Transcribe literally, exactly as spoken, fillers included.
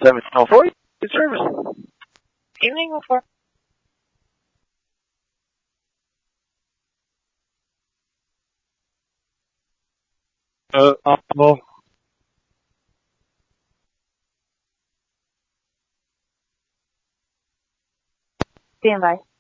seven oh four, good service. Evening, oh four. Uh, oh. Stand by.